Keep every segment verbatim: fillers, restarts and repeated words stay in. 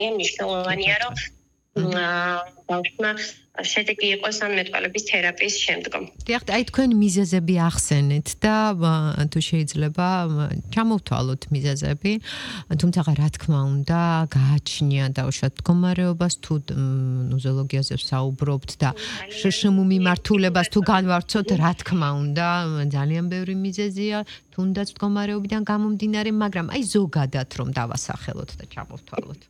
მნიშვნელოვანია, რომ ბავშვმა შედეგი იყოს ამ მეტყველების თერაპიის შემდგომ. დიახ, აი თქვენ მიზეზები ახსენეთ და თუ შეიძლება ჩამოვთვალოთ მიზეზები, თუმცა რა თქმა უნდა, გააჩნია დაუშვათ მდგომარეობას თუ ნოზოლოგიაზე ვსაუბრობთ და შშმ მიმართულებას თუ განვარცხოთ, რა თქმა უნდა, ძალიან ბევრი მიზეზია, თუნდაც მდგომარეობიდან გამომდინარე, მაგრამ აი ზოგადად რომ დავასახელოთ და ჩამოვთვალოთ.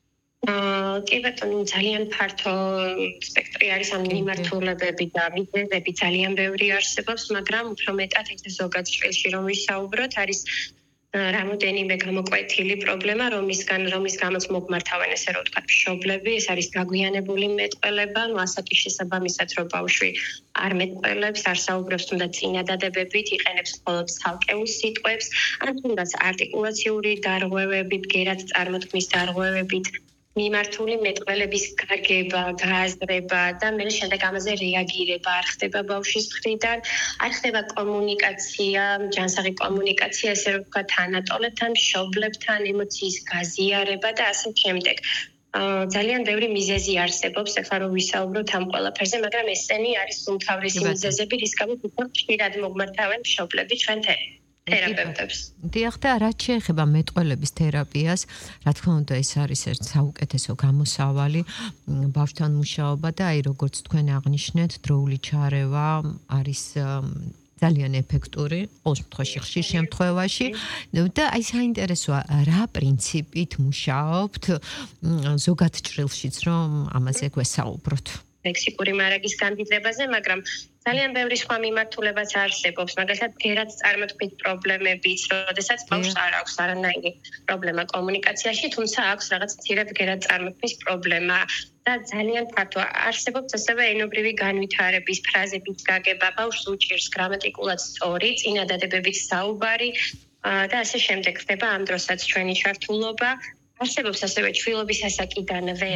კი ბატონო, ძალიან ფართო სპექტრი არის ამ მიმართულებები და მიზეზები ძალიან ბევრი არსებობს, მაგრამ უფრო მეტად ეს ზოგად შვილში რომ ვისაუბროთ, არის რამოდენიმე გამოკვეთილი პრობლემა, რომისგან რომის გამოც მოგმართავენ ესე რომ ვთქვათ, მშობლები, ეს არის გაგვიანებული მეტყველება, ну ასაკის შესაბამისად რომ ბავშვი არ მეტყველებს, არ საუბრობს თუნდაც წინადადებებით, იყენებს მხოლოდ ცალკეულ სიტყვებს, ან თუნდაც არტიკულაციური დარღვევები, ბგერად წარმოთქმის დარღვევებით მიმართული მეტყველების გარგება, გააზრება და მე შემდეგ ამაზე რეაგირება არ ხდება ბავშვის მხრიდან, არ ხდება კომუნიკაცია, ჯანსაღი კომუნიკაცია, ესე რომ ვთქვათ, თანატოლებთან, მშობლებთან, ემოციის გაზიარება და ასე შემდეგ. ძალიან ბევრი მიზეზი არსებობს, ახლა რომ ვისაუბროთ ამ ყველაფერზე, მაგრამ ესენი არის უმთავრესი მიზეზები, რის გამოც უფრო ხშირად მოგმართავენ მშობლები ჩვენ თერაპევტებს. დიახ, და რაც შეეხება მეტყველების თერაპიას, რა თქმა უნდა, ეს არის ერთ საუკეთესო გამოსავალი ბავშვთან მუშაობა და აი როგორც თქვენ აღნიშნეთ, დროული ჩარევა არის ძალიან ეფექტური, ყოველ შემთხვევაში, ხშირ შემთხვევაში და აი საინტერესოა, რა პრინციპით მუშაობთ ზოგად ჭრილშიც, რომ ამაზე გვესაუბროთ. ლექსიკური მარაგის გამდიდრებაზე, მაგრამ ძალიან ბევრი სხვა მიმართულებაც არსებობს, მაგალითად, ბგერად წარმოთქმის პრობლემებიც, როდესაც ბავშვს არ აქვს არანაირი პრობლემა კომუნიკაციაში, თუმცა აქვს რაღაც მცირე ბგერად წარმოთქმის პრობლემა და ძალიან ფართო არსებობს ასევე ენობრივი განვითარების ფრაზების გაგება, ბავშვს უჭირს გრამატიკულად სწორი, წინადადებებით საუბარი და ასე შემდეგ ხდება ამ დროსაც ჩვენი ჩართულობა. არსებობს ასევე ჩვილობის ასაკიდანვე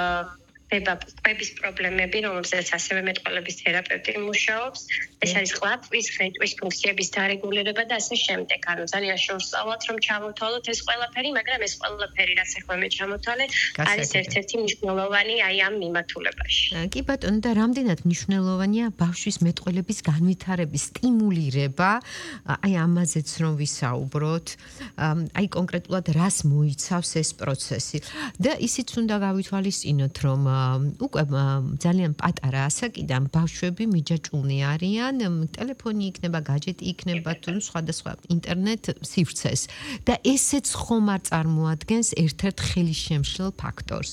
ხდება ყვების პრობლემები, რომელზეც ასევე მეტყველების თერაპევტი მუშაობს. ეს არის ყვავის, ხრინტვის ფუნქციების დარეგულირება და ასე შემდეგ. ანუ ძალიან შორსწავლად რომ ჩამოვთვალოთ ეს ყველაფერი, მაგრამ ეს ყველაფერი, რაც ახლა მე ჩამოვთვალე, არის ერთ-ერთი მნიშვნელოვანი აი ამ მიმართულებაში. კი ბატონო, და რამდენად მნიშვნელოვანია ბავშვის მეტყველების განვითარების სტიმულირება, აი ამაზეც რომ ვისაუბროთ, აი კონკრეტულად რას მოიცავს ეს პროცესი. და ისიც უნდა გავითვალისწინოთ, რომ უკვე ძალიან პატარა ასაკიდან ბავშვები მიჯაჭვულნი არიან, ტელეფონი იქნება, გაჯეტი იქნება, თუ სხვადასხვა ინტერნეტ სივრცეს და ესეც ხომ არ წარმოადგენს ერთ-ერთ ხელისშემშლელ ფაქტორს.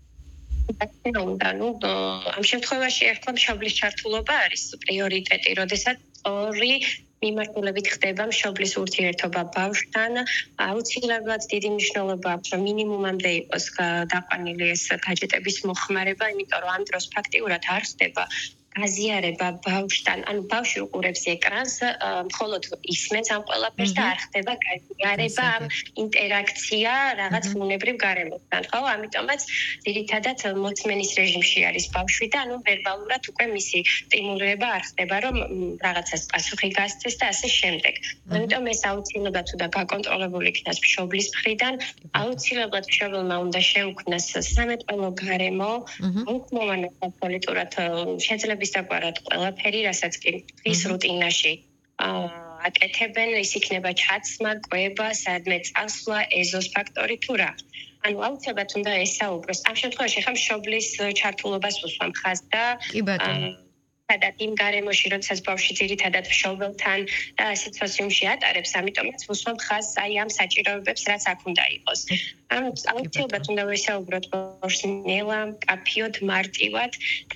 ანუ ამ შემთხვევაში ახლა მშობლის ჩართულობა არის პრიორიტეტი, როდესაც ორი მიმართულებით ხდება მშობლის ურთიერთობა ბავშვთან, აუცილებლად დიდი მნიშვნელობა აქვს, რომ მინიმუმამდე იყოს დაყვანილი ეს გაჯეტების მოხმარება, იმიტომ რომ ამ დროს ფაქტიურად არ ხდება გაზიარება ბავშვთან, ანუ ბავშვი უყურებს ეკრანს, მხოლოდ ისმენს ამ ყველაფერს და არ ხდება გაზიარება, ამ ინტერაქცია რაღაც ბუნებრივ გარემოსთან, ხო? ამიტომაც ძირითადად მოწმენის რეჟიმში არის ბავშვი და ანუ ვერბალურად უკვე მისი სტიმულირება არ ხდება, რომ რაღაცას პასუხი გასცეს და ასე შემდეგ. ამიტომ ეს აუცილებლად უნდა გაკონტროლებული იქნას მშობლის მხრიდან, აუცილებლად მშობელმა უნდა შეუქმნას სამეტყველო გარემო, უკმოვანოს აბსოლუტურად შეძლებს დაგვარად ყველაფერი, რასაც კი ის რუტინაში აკეთებენ, ის იქნება ჩაცმა, კვება, სადმე წასვლა, ეზოს ფაქტორი თუ რა. ანუ აუცილებლად უნდა ესაუბროს. ამ შემთხვევაში ხა მშობლის ჩართულობას უსვამ ხაზს და კი ბატონო. სადაც იმ გარემოში, როდესაც ბავშვი ძირითადად მშობელთან და სიტუაციუმში ატარებს, ამიტომაც უსვამ ხაზს აი ამ საჭიროებებს, რაც აქ უნდა იყოს. ანუ აუცილებლად უნდა ვისაუბროთ ბავშვს ნელა, მკაფიოდ, მარტივად